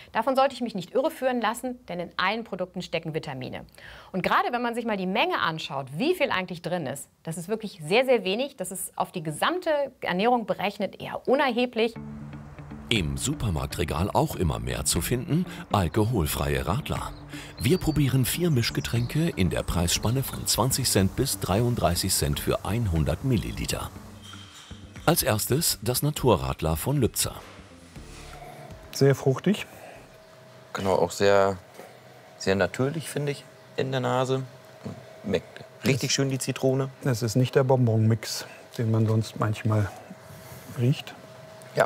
Davon sollte ich mich nicht irreführen lassen, denn in allen Produkten stecken Vitamine. Und gerade wenn man sich mal die Menge anschaut, wie viel eigentlich drin ist, das ist wirklich sehr, sehr wenig. Das ist auf die gesamte Ernährung berechnet eher unerheblich. Im Supermarktregal auch immer mehr zu finden, alkoholfreie Radler. Wir probieren 4 Mischgetränke in der Preisspanne von 20 Cent bis 33 Cent für 100 Milliliter. Als erstes das Naturradler von Lübzer. Sehr fruchtig. Genau, auch sehr, sehr natürlich, finde ich, in der Nase. Schmeckt richtig schön die Zitrone. Das ist nicht der Bonbon-Mix, den man sonst manchmal riecht. Ja.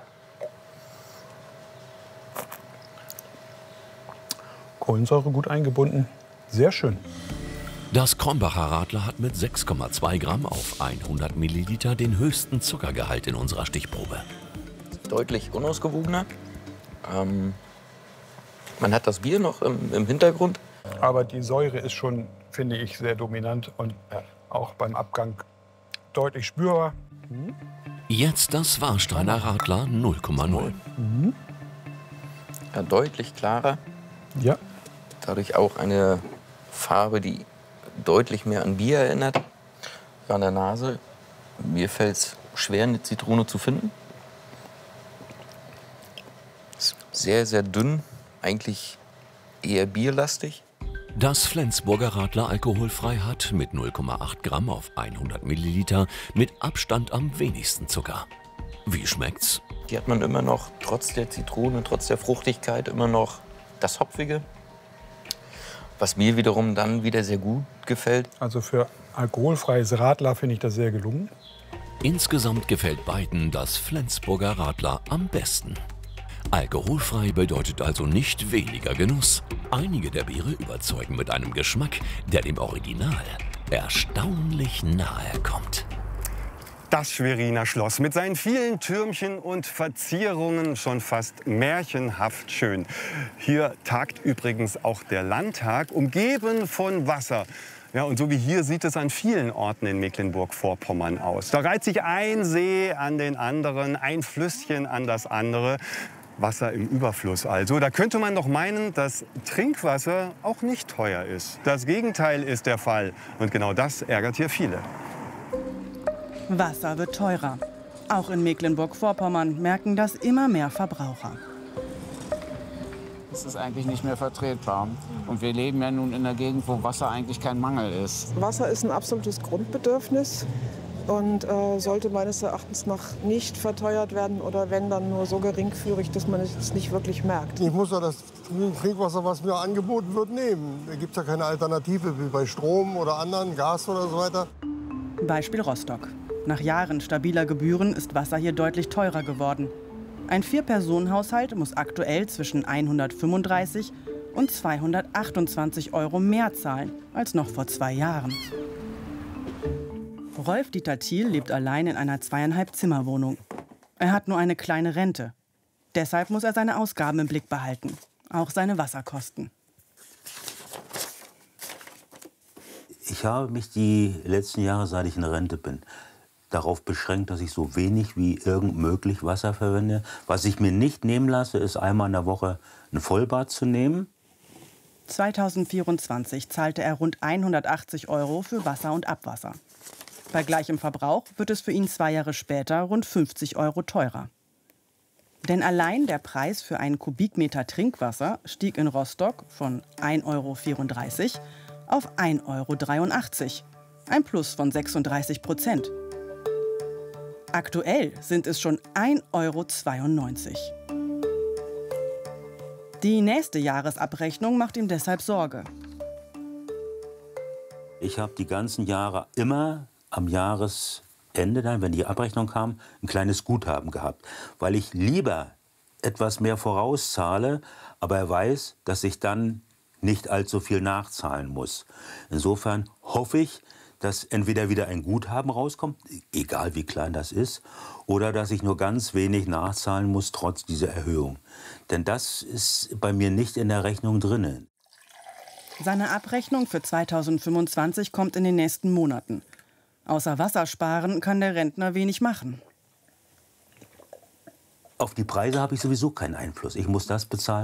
Kohlensäure gut eingebunden. Sehr schön. Das Krombacher Radler hat mit 6,2 Gramm auf 100 Milliliter den höchsten Zuckergehalt in unserer Stichprobe. Deutlich unausgewogener. Man hat das Bier noch im Hintergrund. Aber die Säure ist schon, finde ich, sehr dominant und auch beim Abgang deutlich spürbar. Jetzt das Warsteiner Radler 0,0. Ja, deutlich klarer. Ja. Dadurch auch eine Farbe, die deutlich mehr an Bier erinnert. An der Nase, mir fällt es schwer, eine Zitrone zu finden. Ist sehr, sehr dünn, eigentlich eher bierlastig. Das Flensburger Radler alkoholfrei hat mit 0,8 Gramm auf 100 Milliliter mit Abstand am wenigsten Zucker. Wie schmeckt's? Hier hat man immer noch, trotz der Zitrone, trotz der Fruchtigkeit, immer noch das Hopfige. Was mir wiederum dann wieder sehr gut gefällt. Also für alkoholfreies Radler finde ich das sehr gelungen. Insgesamt gefällt beiden das Flensburger Radler am besten. Alkoholfrei bedeutet also nicht weniger Genuss. Einige der Biere überzeugen mit einem Geschmack, der dem Original erstaunlich nahe kommt. Das Schweriner Schloss mit seinen vielen Türmchen und Verzierungen schon fast märchenhaft schön. Hier tagt übrigens auch der Landtag, umgeben von Wasser. Ja, und so wie hier sieht es an vielen Orten in Mecklenburg-Vorpommern aus. Da reiht sich ein See an den anderen, ein Flüsschen an das andere. Wasser im Überfluss also. Da könnte man doch meinen, dass Trinkwasser auch nicht teuer ist. Das Gegenteil ist der Fall. Und genau das ärgert hier viele. Wasser wird teurer. Auch in Mecklenburg-Vorpommern merken das immer mehr Verbraucher. Das ist eigentlich nicht mehr vertretbar. Und wir leben ja nun in einer Gegend, wo Wasser eigentlich kein Mangel ist. Wasser ist ein absolutes Grundbedürfnis und sollte meines Erachtens nach nicht verteuert werden oder wenn, dann nur so geringfügig, dass man es nicht wirklich merkt. Ich muss ja das Trinkwasser, was mir angeboten wird, nehmen. Da gibt es ja keine Alternative wie bei Strom oder anderen, Gas oder so weiter. Beispiel Rostock. Nach Jahren stabiler Gebühren ist Wasser hier deutlich teurer geworden. Ein 4-Personen-Haushalt muss aktuell zwischen 135 und 228 € mehr zahlen als noch vor 2 Jahren. Rolf-Dieter Thiel lebt allein in einer 2,5-Zimmer-Wohnung. Er hat nur eine kleine Rente. Deshalb muss er seine Ausgaben im Blick behalten, auch seine Wasserkosten. Ich habe mich die letzten Jahre, seit ich in Rente bin, darauf beschränkt, dass ich so wenig wie irgend möglich Wasser verwende. Was ich mir nicht nehmen lasse, ist einmal in der Woche ein Vollbad zu nehmen. 2024 zahlte er rund 180 € für Wasser und Abwasser. Bei gleichem Verbrauch wird es für ihn 2 Jahre später rund 50 € teurer. Denn allein der Preis für einen Kubikmeter Trinkwasser stieg in Rostock von 1,34 € auf 1,83 €. Ein Plus von 36%. Aktuell sind es schon 1,92 €. Die nächste Jahresabrechnung macht ihm deshalb Sorge. Ich habe die ganzen Jahre immer am Jahresende, dann, wenn die Abrechnung kam, ein kleines Guthaben gehabt. Weil ich lieber etwas mehr vorauszahle, aber er weiß, dass ich dann nicht allzu viel nachzahlen muss. Insofern hoffe ich, dass entweder wieder ein Guthaben rauskommt, egal wie klein das ist, oder dass ich nur ganz wenig nachzahlen muss, trotz dieser Erhöhung. Denn das ist bei mir nicht in der Rechnung drin. Seine Abrechnung für 2025 kommt in den nächsten Monaten. Außer Wassersparen kann der Rentner wenig machen. Auf die Preise habe ich sowieso keinen Einfluss. Ich muss das bezahlen,